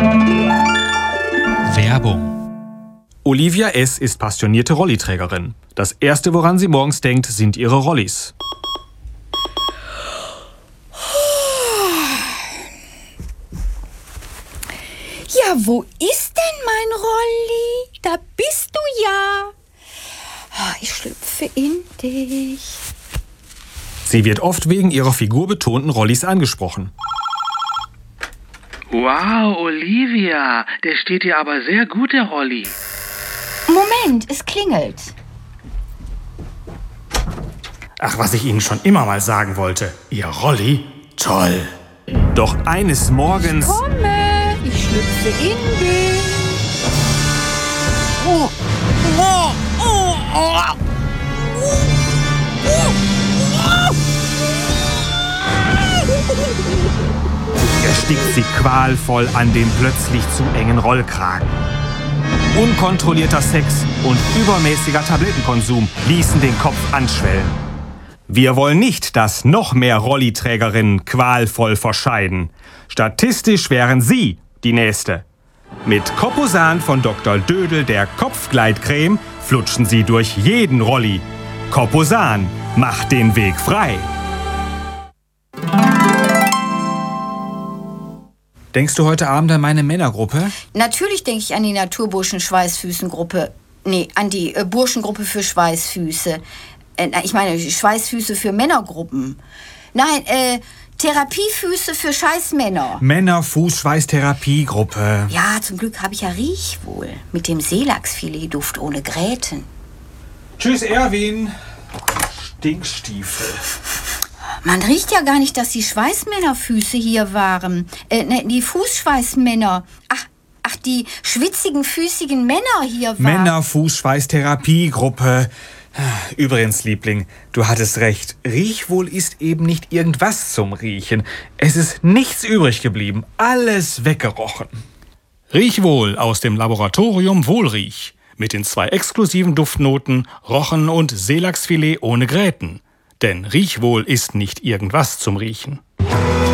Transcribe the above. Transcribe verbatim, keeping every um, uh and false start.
Werbung. Olivia S. ist passionierte Rolliträgerin. Das Erste, woran sie morgens denkt, sind ihre Rollis. Ja, wo ist denn mein Rolli? Da bist du ja. Ich schlüpfe in dich. Sie wird oft wegen ihrer figurbetonten Rollis angesprochen. Wow, Olivia, der steht dir aber sehr gut, der Rolli. Moment, es klingelt. Ach, was ich Ihnen schon immer mal sagen wollte. Ihr Rolli? Toll. Doch eines Morgens... Komme, ich schlüpfe in dich. Oh, oh, oh, oh. erstickt sie qualvoll an dem plötzlich zu engen Rollkragen. Unkontrollierter Sex und übermäßiger Tablettenkonsum ließen den Kopf anschwellen. Wir wollen nicht, dass noch mehr Rolliträgerinnen qualvoll verscheiden. Statistisch wären Sie die Nächste. Mit Copposan von Doktor Dödel, der Kopfgleitcreme, flutschen Sie durch jeden Rolli. Copposan macht den Weg frei. Denkst du heute Abend an meine Männergruppe? Natürlich denke ich an die Naturburschen-Schweißfüßen-Gruppe. Nee, an die äh, Burschengruppe für Schweißfüße. Äh, ich meine, Schweißfüße für Männergruppen. Nein, äh, Therapiefüße für Scheißmänner. Männer-Fuß-Schweiß-Therapiegruppe. Ja, zum Glück habe ich ja Riechwohl. Mit dem Seelachsfiletduft ohne Gräten. Tschüss, Erwin. Stinkstiefel. Man riecht ja gar nicht, dass die Schweißmännerfüße hier waren. Äh, ne, die Fußschweißmänner. Ach, ach, die schwitzigen, füßigen Männer hier waren. Männer-Fuß-Schweiß-Therapiegruppe. Übrigens, Liebling, du hattest recht. Riechwohl ist eben nicht irgendwas zum Riechen. Es ist nichts übrig geblieben. Alles weggerochen. Riechwohl aus dem Laboratorium Wohlriech. Mit den zwei exklusiven Duftnoten Rochen und Seelachsfilet ohne Gräten. Denn Riechwohl ist nicht irgendwas zum Riechen.